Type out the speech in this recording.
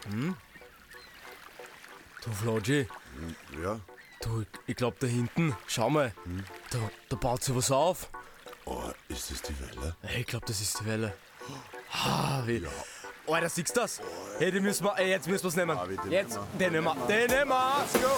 Du, Flotschi, Ja? du, ich glaub da hinten, schau mal, da baut sich was auf. Oh, ist das die Welle? Hey, ich glaub, das ist die Welle. Wie? Alter, siehst du das? Hey, jetzt müssen wir's nehmen. Ah, wie, den Jetzt, nehmen den nehmen wir. Let's go!